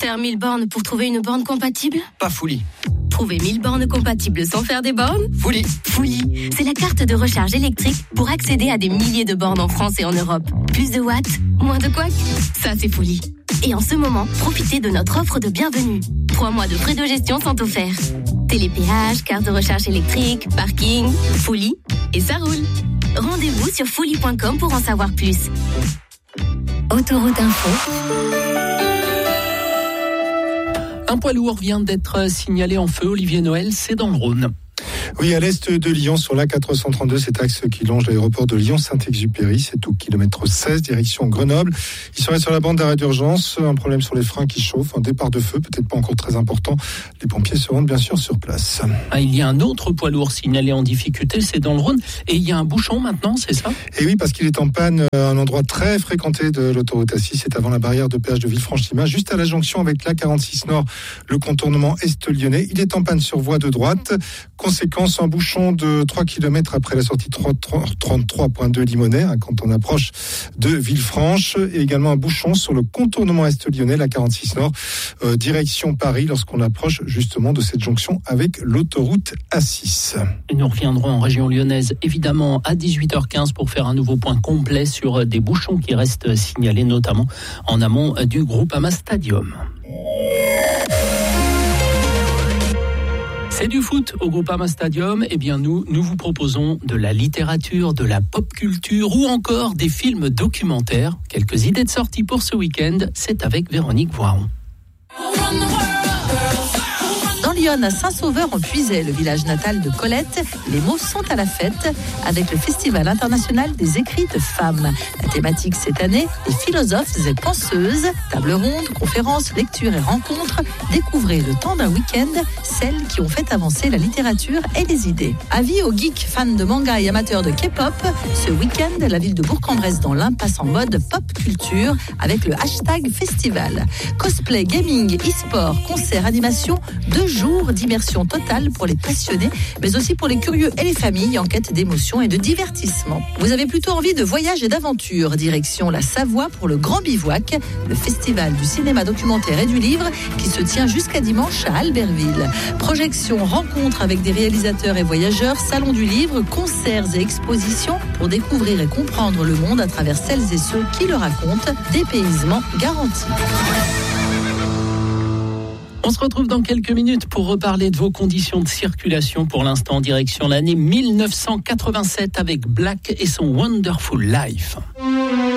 faire 1000 bornes pour trouver une borne compatible ? Pas Fouli. Trouver 1000 bornes compatibles sans faire des bornes ? Fouli. Fouli, c'est la carte de recharge électrique pour accéder à des milliers de bornes en France et en Europe. Plus de watts, moins de couacs, ça c'est Fouli. Et en ce moment, profitez de notre offre de bienvenue. 3 mois de frais de gestion sont offerts. Télépéage, carte de recharge électrique, parking, Fouli, et ça roule. Rendez-vous sur fouli.com pour en savoir plus. Autoroute Info. Un poids lourd vient d'être signalé en feu. Olivier Noël, c'est dans le Rhône. Oui, à l'est de Lyon, sur l'A432, cet axe qui longe l'aéroport de Lyon-Saint-Exupéry, c'est au kilomètre 16, direction Grenoble. Il serait sur la bande d'arrêt d'urgence, un problème sur les freins qui chauffent, un départ de feu, peut-être pas encore très important. Les pompiers se rendent bien sûr sur place. Il y a un autre poids lourd signalé en difficulté, c'est dans le Rhône, et il y a un bouchon maintenant, c'est ça ? Et oui, parce qu'il est en panne à un endroit très fréquenté de l'autoroute A6, c'est avant la barrière de péage de Villefranche-Lima, juste à la jonction avec l'A46 Nord, le contournement est-lyonnais. Il est en panne sur voie de droite. Conséquence, un bouchon de 3 km après la sortie 33.2 Limonest, quand on approche de Villefranche, et également un bouchon sur le contournement est-lyonnais, la 46 Nord, direction Paris, lorsqu'on approche justement de cette jonction avec l'autoroute A6. Et nous reviendrons en région lyonnaise, évidemment, à 18h15 pour faire un nouveau point complet sur des bouchons qui restent signalés, notamment en amont du Groupama Stadium. C'est du foot au Groupama Stadium. Eh bien, nous vous proposons de la littérature, de la pop culture ou encore des films documentaires. Quelques idées de sortie pour ce week-end, c'est avec Véronique Voiron. Dans l'Yonne, à Saint-Sauveur en Puisay, le village natal de Colette, les mots sont à la fête avec le Festival international des écrits de femmes. La thématique cette année, les philosophes et penseuses. Table ronde, conférences, lectures et rencontres. Découvrez le temps d'un week-end celles qui ont fait avancer la littérature et les idées. Avis aux geeks, fans de manga et amateurs de K-pop, ce week-end, la ville de Bourg-en-Bresse dans l'Ain passe en mode pop culture avec le hashtag festival. Cosplay, gaming, e-sport, concerts, animation, 2 jours d'immersion totale pour les passionnés, mais aussi pour les curieux et les familles en quête d'émotion et de divertissement. Vous avez plutôt envie de voyage et d'aventure, direction la Savoie pour le Grand Bivouac, le festival du cinéma documentaire et du livre qui se tient jusqu'à dimanche à Albertville. Projections, rencontres avec des réalisateurs et voyageurs, salon du livre, concerts et expositions pour découvrir et comprendre le monde à travers celles et ceux qui le racontent, dépaysement garanti. On se retrouve dans quelques minutes pour reparler de vos conditions de circulation. Pour l'instant, direction l'année 1987 avec Black et son Wonderful Life.